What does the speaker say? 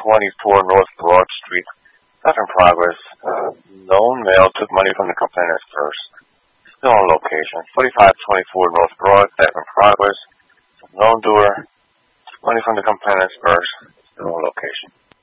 North Broad Street. Theft in progress. Known male took money from the complainant's purse. Still on location. 4524 North Broad. Theft in progress. Known doer. Money from the complainant's purse. Still on location.